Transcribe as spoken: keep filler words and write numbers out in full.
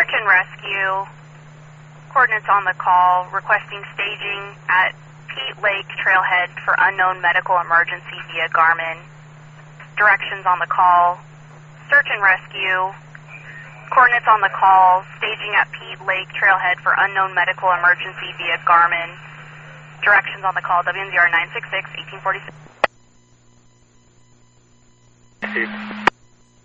Search and rescue. Coordinates on the call, requesting staging at Pete Lake Trailhead for unknown medical emergency via Garmin. Directions on the call. Search and rescue. Coordinates on the call, staging at Pete Lake Trailhead for unknown medical emergency via Garmin. Directions on the call, W N Z R nine six six, eighteen forty-six.